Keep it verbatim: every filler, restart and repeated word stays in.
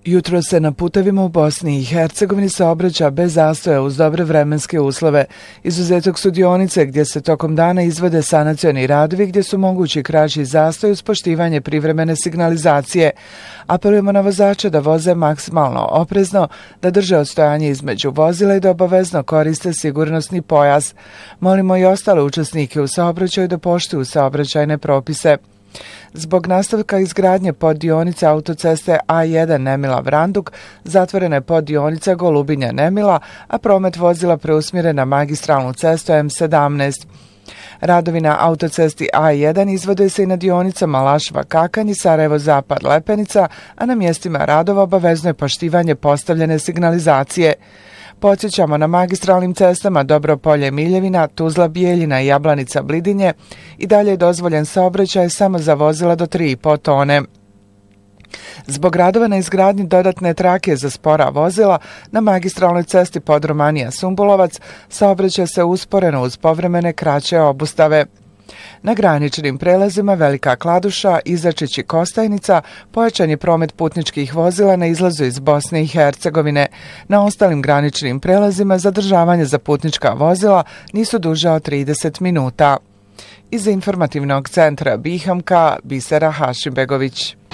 Jutro se na putevima u Bosni i Hercegovini saobraća bez zastoja uz dobre vremenske uslove. Izuzetak su dionice gdje se tokom dana izvode sanacioni radovi gdje su mogući kraći zastoj uz poštivanje privremene signalizacije. Apelujemo na vozače da voze maksimalno oprezno, da drže odstojanje između vozila i da obavezno koriste sigurnosni pojas. Molimo i ostale učesnike u saobraćaju da poštuju saobraćajne propise. Zbog nastavka izgradnje poddionica autoceste A jedan Nemila-Vranduk zatvorena je poddionica Golubinja-Nemila, a promet vozila preusmjeren na magistralnu cestu M sedamnaest. Radovi na autocesti A jedan izvode se i na dionicama Lašva-Kakanj i Sarajevo-Zapad-Lepenica, a na mjestima radova obavezno je poštivanje postavljene signalizacije. Podsjećamo, na magistralnim cestama Dobropolje-Miljevina, Tuzla-Bijeljina i Jablanica-Blidinje i dalje je dozvoljen saobraćaj samo za vozila do tri i po tone. Zbog radova na izgradnji dodatne trake za spora vozila, na magistralnoj cesti Podromanija-Sumbulovac saobraća se usporeno uz povremene kraće obustave. Na graničnim prelazima Velika Kladuša, Izačić i Kostajnica pojačan je promet putničkih vozila na izlazu iz Bosne i Hercegovine. Na ostalim graničnim prelazima zadržavanje za putnička vozila nisu duže od trideset minuta. Iz informativnog centra Bihamka, Bisera Hašimbegović.